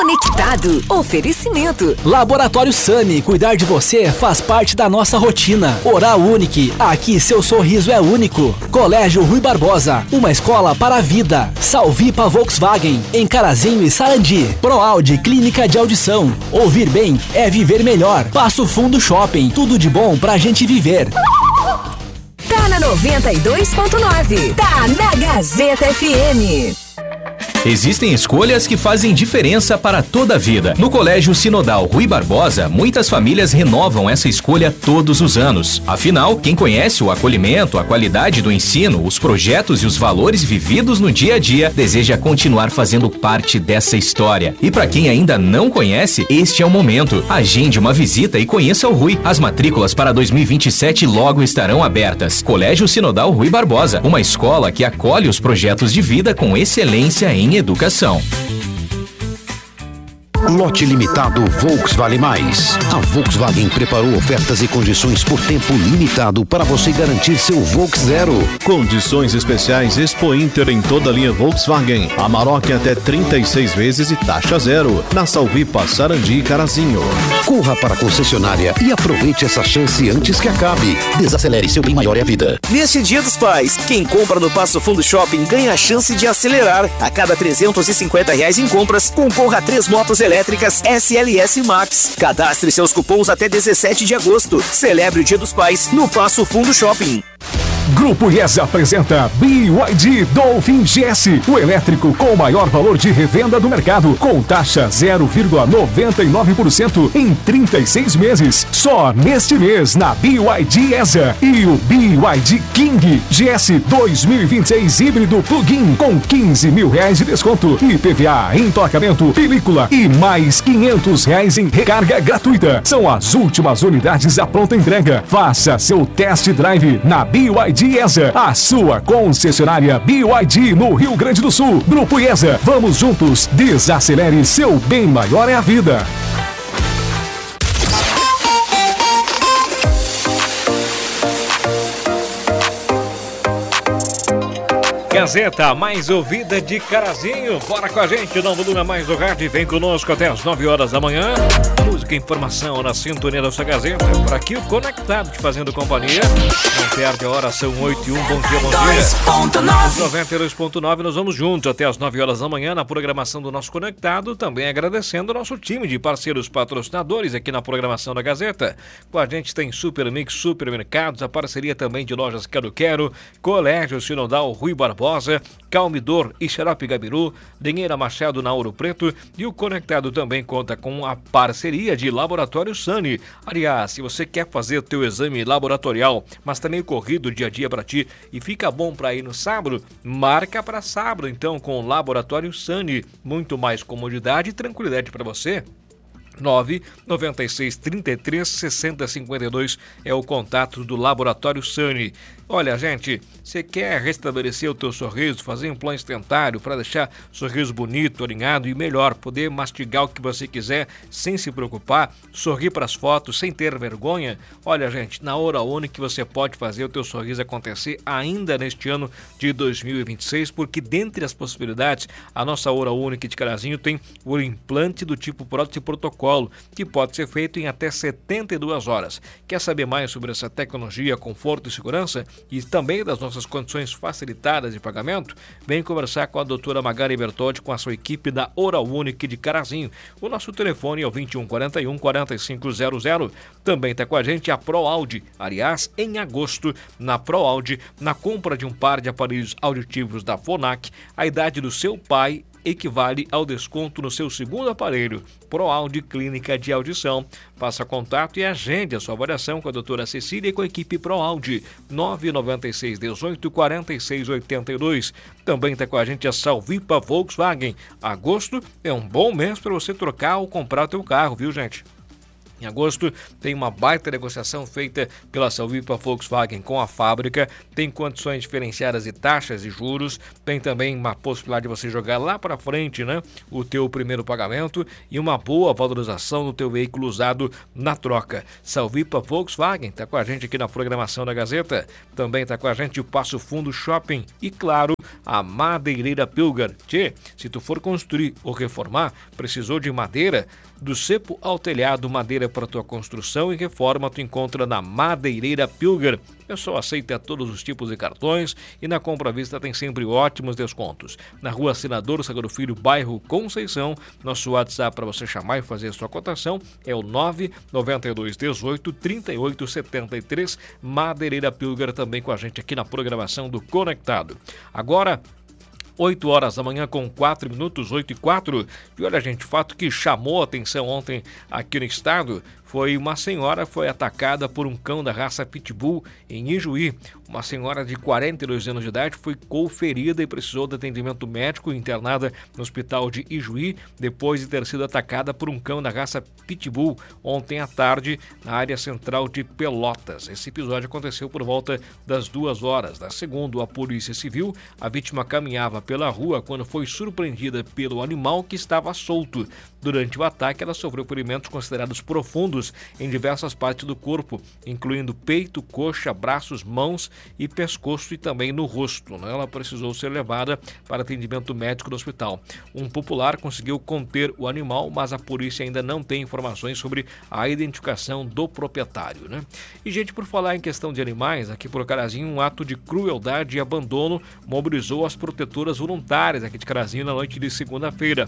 Conectado. Oferecimento. Laboratório Sani. Cuidar de você faz parte da nossa rotina. Oral Unique. Aqui seu sorriso é único. Colégio Rui Barbosa. Uma escola para a vida. Salvipa Volkswagen. Em Carazinho e Sarandi. ProAudio Clínica de Audição. Ouvir bem é viver melhor. Passo Fundo Shopping. Tudo de bom pra gente viver. Tá na 92.9. Tá na Gazeta FM. Existem escolhas que fazem diferença para toda a vida. No Colégio Sinodal Rui Barbosa, muitas famílias renovam essa escolha todos os anos. Afinal, quem conhece o acolhimento, a qualidade do ensino, os projetos e os valores vividos no dia a dia, deseja continuar fazendo parte dessa história. E para quem ainda não conhece, este é o momento. Agende uma visita e conheça o Rui. As matrículas para 2027 logo estarão abertas. Colégio Sinodal Rui Barbosa, uma escola que acolhe os projetos de vida com excelência em educação. Lote limitado Volkswagen Mais. A Volkswagen preparou ofertas e condições por tempo limitado para você garantir seu Volks Zero. Condições especiais Expo Inter em toda a linha Volkswagen. Amarok até 36 vezes e taxa zero. Na Salvipa, Sarandi e Carazinho. Corra para a concessionária e aproveite essa chance antes que acabe. Desacelere, seu bem maior é a vida. Neste Dia dos Pais, quem compra no Passo Fundo Shopping ganha a chance de acelerar. A cada R$350 em compras, concorra a 3 motos elétricas SLS Max. Cadastre seus cupons até 17 de agosto. Celebre o Dia dos Pais no Passo Fundo Shopping. Grupo IES apresenta BYD Dolphin GS, o elétrico com o maior valor de revenda do mercado, com taxa 0,99% em 36 meses. Só neste mês na BYD ESA. E o BYD King GS 2026 híbrido plug-in com R$15 mil de desconto, IPVA, emplacamento, película e mais R$500 em recarga gratuita. São as últimas unidades à pronta entrega. Faça seu test drive na BYD IESA, a sua concessionária BYD no Rio Grande do Sul. Grupo IESA, vamos juntos, desacelere, seu bem maior é a vida. Gazeta mais ouvida de Carazinho. Bora com a gente, dá um volume a mais do rádio e vem conosco até as 9 horas da manhã. Música e informação na sintonia da sua Gazeta. Por aqui o Conectado te fazendo companhia. Não perde a hora, são 8h01. Bom dia, bom dia. 92.9, nós vamos juntos até as 9 horas da manhã na programação do nosso Conectado. Também agradecendo o nosso time de parceiros patrocinadores aqui na programação da Gazeta. Com a gente tem Super Mix Supermercados, a parceria também de lojas Quero Quero, Colégio Sinodal Rui Barbosa, Calmidor e Xarope Gabiru, Dinheira Machado na Ouro Preto, e o Conectado também conta com a parceria de Laboratório Sani. Aliás, se você quer fazer o teu exame laboratorial, mas tá meio corrido o dia a dia para ti e fica bom para ir no sábado, marca para sábado então com o Laboratório Sani. Muito mais comodidade e tranquilidade para você. 996 33 60 52 é o contato do Laboratório Sani. Olha, gente, você quer restabelecer o teu sorriso, fazer um implante dentário para deixar o sorriso bonito, alinhado e melhor, poder mastigar o que você quiser sem se preocupar, sorrir para as fotos sem ter vergonha? Olha, gente, na Oral Unique você pode fazer o teu sorriso acontecer ainda neste ano de 2026, porque dentre as possibilidades, a nossa Oral Unique de Carazinho tem o implante do tipo prótese protocolo, que pode ser feito em até 72 horas. Quer saber mais sobre essa tecnologia, conforto e segurança? E também das nossas condições facilitadas de pagamento? Vem conversar com a doutora Magari Bertoldi, com a sua equipe da Oral Unique de Carazinho. O nosso telefone é o 2141 4500. Também está com a gente a ProAudio. Aliás, em agosto, na ProAudio, na compra de um par de aparelhos auditivos da Phonak, a idade do seu pai equivale ao desconto no seu segundo aparelho. ProAudio Clínica de Audição. Faça contato e agende a sua avaliação com a doutora Cecília e com a equipe ProAudio. 996 18 46 82. Também está com a gente a Salvipa Volkswagen. Agosto é um bom mês para você trocar ou comprar o teu carro, viu, gente? Em agosto, tem uma baita negociação feita pela Salvipa Volkswagen com a fábrica, tem condições diferenciadas de taxas e juros, tem também uma possibilidade de você jogar lá para frente, né, o teu primeiro pagamento e uma boa valorização do teu veículo usado na troca. Salvipa Volkswagen está com a gente aqui na programação da Gazeta, também está com a gente o Passo Fundo Shopping e, claro, a Madeireira Pilger. Tchê, se tu for construir ou reformar, precisou de madeira, do cepo ao telhado, madeira para tua construção e reforma tu encontra na Madeireira Pilger. O pessoal aceita todos os tipos de cartões e na compra à vista tem sempre ótimos descontos. Na rua Senador Sagado Filho, bairro Conceição, nosso WhatsApp para você chamar e fazer a sua cotação é o 992183873. Madeireira Pilger também com a gente aqui na programação do Conectado. Agora, 8 horas da manhã com 4 minutos, 8h04. E olha, gente, o fato que chamou a atenção ontem aqui no estado foi uma senhora foi atacada por um cão da raça Pitbull em Ijuí. Uma senhora de 42 anos de idade foi conferida e precisou de atendimento médico internada no hospital de Ijuí depois de ter sido atacada por um cão da raça Pitbull ontem à tarde na área central de Pelotas. Esse episódio aconteceu por volta das 2 horas. Segundo a Polícia Civil, a vítima caminhava pela rua quando foi surpreendida pelo animal que estava solto. Durante o ataque, ela sofreu ferimentos considerados profundos em diversas partes do corpo, incluindo peito, coxa, braços, mãos e pescoço e também no rosto. Ela precisou ser levada para atendimento médico no hospital. Um popular conseguiu conter o animal, mas a polícia ainda não tem informações sobre a identificação do proprietário. E, gente, por falar em questão de animais, aqui por Carazinho, um ato de crueldade e abandono mobilizou as protetoras voluntárias aqui de Carazinho na noite de segunda-feira.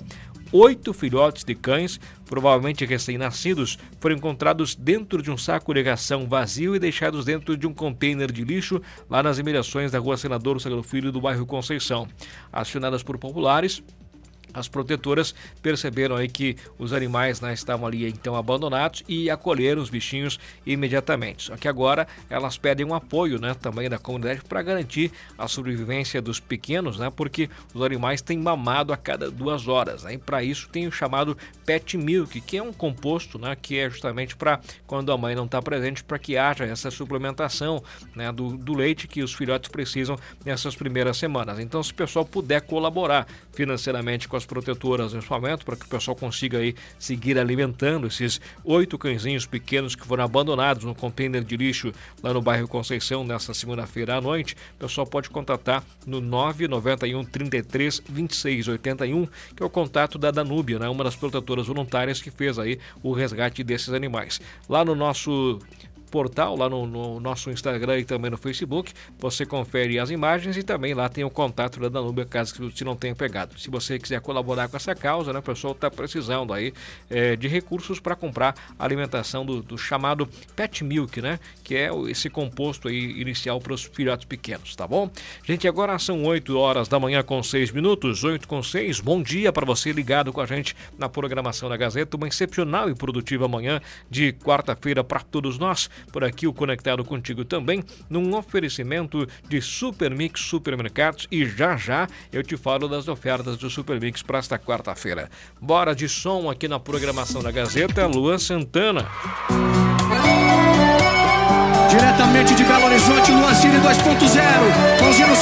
8 filhotes de cães, provavelmente recém-nascidos, foram encontrados dentro de um saco de ração vazio e deixados dentro de um container de lixo lá nas imediações da rua Senador Sagado Filho do bairro Conceição. Acionadas por populares, as protetoras perceberam aí que os animais estavam ali então abandonados e acolheram os bichinhos imediatamente. Só que agora elas pedem um apoio também da comunidade para garantir a sobrevivência dos pequenos, porque os animais têm mamado a cada 2 horas. E para isso tem o chamado Pet Milk, que é um composto que é justamente para quando a mãe não está presente, para que haja essa suplementação do leite que os filhotes precisam nessas primeiras semanas. Então, se o pessoal puder colaborar financeiramente com as protetoras nesse momento, para que o pessoal consiga aí seguir alimentando esses 8 cãezinhos pequenos que foram abandonados no container de lixo lá no bairro Conceição nesta segunda-feira à noite, o pessoal pode contatar no 991 33 26 81, que é o contato da Danúbia, uma das protetoras voluntárias que fez aí o resgate desses animais. Lá no nosso portal, lá no nosso Instagram e também no Facebook, você confere as imagens e também lá tem o contato da Danúbia, caso que você não tenha pegado. Se você quiser colaborar com essa causa, o pessoal está precisando aí de recursos para comprar a alimentação do chamado Pet Milk, que é esse composto aí inicial para os filhotes pequenos, tá bom? Gente, agora são 8 horas da manhã com 6 minutos, 8:06. Bom dia para você ligado com a gente na programação da Gazeta, uma excepcional e produtiva manhã de quarta-feira para todos nós. Por aqui o Conectado contigo também, num oferecimento de Supermix Supermercados, e já eu te falo das ofertas do Supermix para esta quarta-feira. Bora de som aqui na programação da Gazeta, Luan Santana. Diretamente de Belo Horizonte, Luan Cine 2.0, mãozinha no